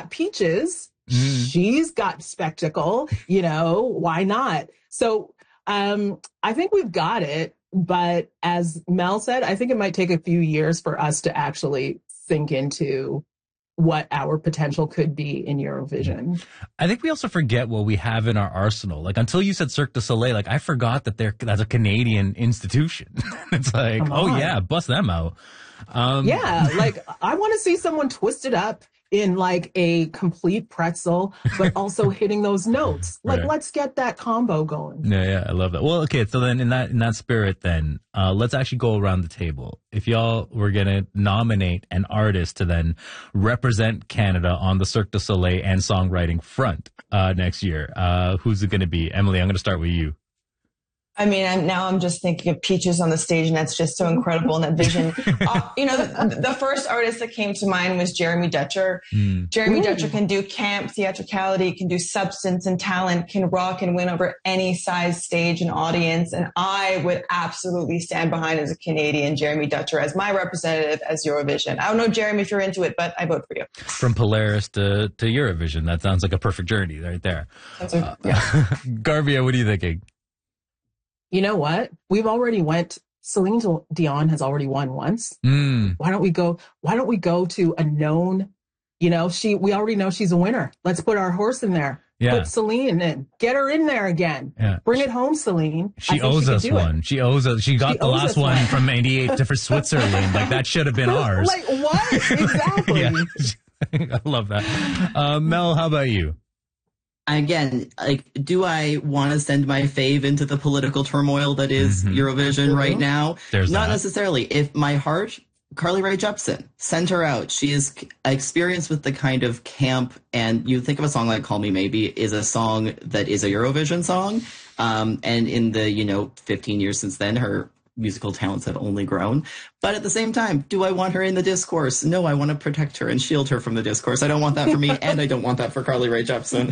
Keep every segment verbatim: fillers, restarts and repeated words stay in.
got Peaches. Mm. She's got spectacle. You know, why not? So um, I think we've got it. But as Mel said, I think it might take a few years for us to actually sink into what our potential could be in Eurovision. I think we also forget what we have in our arsenal. Like, until you said Cirque du Soleil, like, I forgot that they're, that's a Canadian institution. It's like, oh yeah, bust them out. Um, yeah, like, I want to see someone twisted up in like a complete pretzel, but also hitting those notes. Like, right. Let's get that combo going. Yeah, yeah, I love that. Well, okay, so then in that in that spirit, then uh, let's actually go around the table. If y'all were gonna nominate an artist to then represent Canada on the Cirque du Soleil and songwriting front uh, next year, uh, who's it gonna be? Emily, I'm gonna start with you. I mean, I'm, now I'm just thinking of Peaches on the stage, and that's just so incredible in that vision. uh, you know, the, the first artist that came to mind was Jeremy Dutcher. Mm. Jeremy Ooh. Dutcher can do camp, theatricality, can do substance and talent, can rock and win over any size stage and audience. And I would absolutely stand behind, as a Canadian, Jeremy Dutcher as my representative as Eurovision. I don't know, Jeremy, if you're into it, but I vote for you. From Polaris to, to Eurovision. That sounds like a perfect journey right there. That's a, uh, yeah. Garvia, what are you thinking? You know what? We've already went. Celine Dion has already won once. Mm. Why don't we go? Why don't we go to a known? You know, she. We already know she's a winner. Let's put our horse in there. Yeah. Put Celine in. Get her in there again. Yeah. Bring it home, Celine. She owes she us one. It. She owes us. She got she the last one, one from eighty-eight to for Switzerland. Like, that should have been ours. Like what? Exactly. Yeah. I love that. Uh, Mel, how about you? Again, like, do I want to send my fave into the political turmoil that is mm-hmm. Eurovision mm-hmm. right now? There's Not that. necessarily. If my heart, Carly Rae Jepsen, send her out. She is experienced with the kind of camp, and you think of a song like Call Me Maybe is a song that is a Eurovision song. Um, and in the, you know, fifteen years since then, her musical talents have only grown. But at the same time, do I want her in the discourse? No, I want to protect her and shield her from the discourse. I don't want that for me, and I don't want that for Carly Rae Jepsen.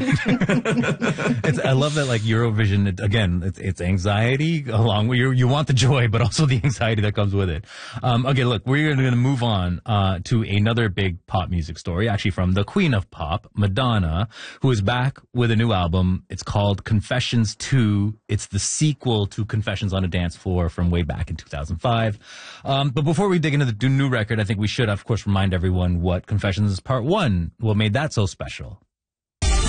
It's, I love that, like, Eurovision, it, again, it's, it's anxiety along with you. You want the joy, but also the anxiety that comes with it. Um, okay, look, we're going to move on uh, to another big pop music story, actually from the queen of pop, Madonna, who is back with a new album. It's called Confessions two. It's the sequel to Confessions on a Dance Floor from way back in two thousand five. Um, But before we dig into the new record, I think we should, of course, remind everyone what Confessions Part one, what made that so special.